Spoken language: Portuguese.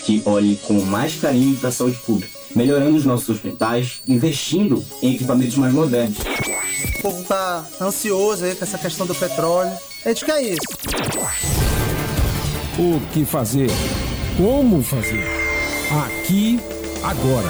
que olhe com mais carinho para a saúde pública, melhorando os nossos hospitais, investindo em equipamentos mais modernos. O povo tá ansioso aí com essa questão do petróleo. A gente quer isso. O que fazer? Como fazer? Aqui, agora.